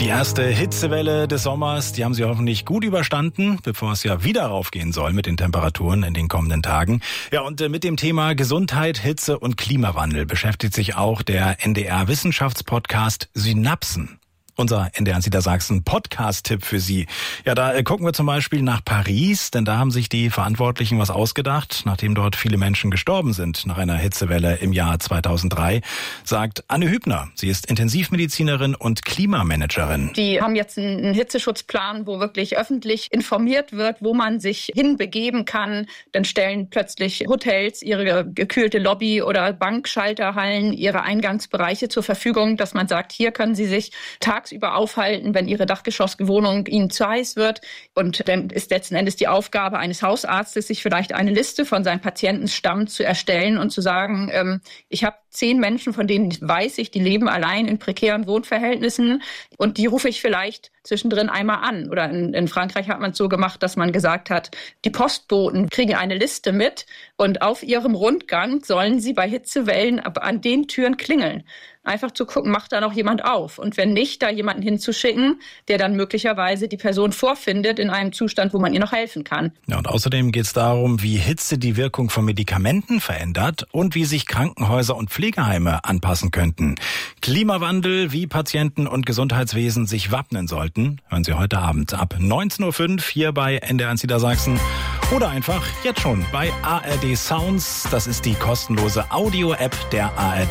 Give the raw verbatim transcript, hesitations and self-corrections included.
Die erste Hitzewelle des Sommers, die haben Sie hoffentlich gut überstanden, bevor es ja wieder raufgehen soll mit den Temperaturen in den kommenden Tagen. Ja, und mit dem Thema Gesundheit, Hitze und Klimawandel beschäftigt sich auch der N D R-Wissenschaftspodcast Synapsen. Unser N D R Niedersachsen Podcast-Tipp für Sie. Ja, da äh, gucken wir zum Beispiel nach Paris, denn da haben sich die Verantwortlichen was ausgedacht, nachdem dort viele Menschen gestorben sind nach einer Hitzewelle im Jahr zweitausenddrei, sagt Anne Hübner. Sie ist Intensivmedizinerin und Klimamanagerin. Die haben jetzt einen Hitzeschutzplan, wo wirklich öffentlich informiert wird, wo man sich hinbegeben kann. Dann stellen plötzlich Hotels ihre gekühlte Lobby oder Bankschalterhallen, ihre Eingangsbereiche zur Verfügung, dass man sagt, hier können Sie sich tagsüber aufhalten, wenn Ihre Dachgeschosswohnung Ihnen zu heiß wird. Und dann ist letzten Endes die Aufgabe eines Hausarztes, sich vielleicht eine Liste von seinem Patientenstamm zu erstellen und zu sagen, ähm, ich habe zehn Menschen, von denen weiß ich, die leben allein in prekären Wohnverhältnissen und die rufe ich vielleicht zwischendrin einmal an. Oder in, in Frankreich hat man es so gemacht, dass man gesagt hat, die Postboten kriegen eine Liste mit und auf ihrem Rundgang sollen sie bei Hitzewellen an den Türen klingeln. Einfach zu gucken, macht da noch jemand auf? Und wenn nicht, da jemanden hinzuschicken, der dann möglicherweise die Person vorfindet in einem Zustand, wo man ihr noch helfen kann. Ja, und außerdem geht es darum, wie Hitze die Wirkung von Medikamenten verändert und wie sich Krankenhäuser und Pflegeheime anpassen könnten. Klimawandel, wie Patienten und Gesundheitswesen sich wappnen sollten, hören Sie heute Abend ab neunzehn Uhr fünf hier bei N D R Niedersachsen oder einfach jetzt schon bei A R D Sounds. Das ist die kostenlose Audio-App der A R D.